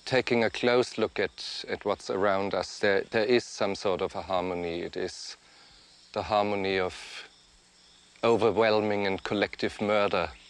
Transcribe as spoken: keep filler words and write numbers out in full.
taking a close look at, at what's around us, there, there is some sort of a harmony. It is the harmony of overwhelming and collective murder